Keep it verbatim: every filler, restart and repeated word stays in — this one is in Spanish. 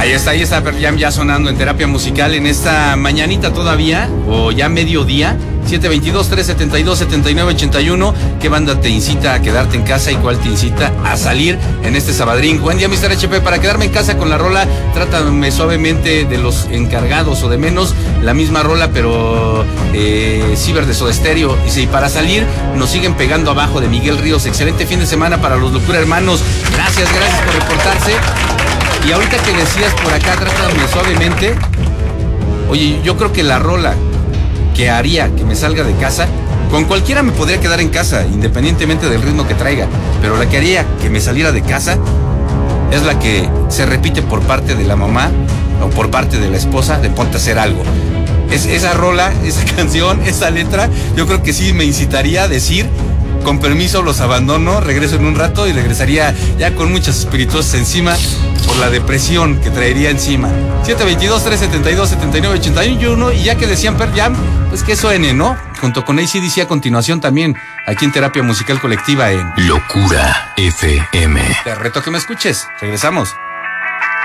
Ahí está, ahí está Pearl Jam ya sonando en Terapia Musical en esta mañanita todavía, o ya mediodía. siete veintidós, trescientos setenta y dos, setenta y nueve ochenta y uno. ¿Qué banda te incita a quedarte en casa y cuál te incita a salir en este sabadrín? Buen día, mister H P. Para quedarme en casa con la rola, trátame suavemente de los encargados o de menos. La misma rola, pero eh, Ciber de Soda Stereo. Dice, y para salir, nos siguen pegando abajo de Miguel Ríos. Excelente fin de semana para los Locura Hermanos. Gracias, gracias por reportarse. Y ahorita que decías por acá, trátame suavemente. Oye, yo creo que la rola que haría que me salga de casa, con cualquiera me podría quedar en casa, independientemente del ritmo que traiga, pero la que haría que me saliera de casa es la que se repite por parte de la mamá o por parte de la esposa de ponte a hacer algo. Es, esa rola, esa canción, esa letra, yo creo que sí me incitaría a decir, con permiso los abandono, regreso en un rato y regresaría ya con muchas espirituosas encima por la depresión que traería encima. siete veintidós, trescientos setenta y dos, setenta y nueve ochenta y uno. Y ya que decían Pearl Jam, pues que suene, ¿no? Junto con A C D C a continuación también, aquí en Terapia Musical Colectiva en Locura F M. Te reto que me escuches. Regresamos.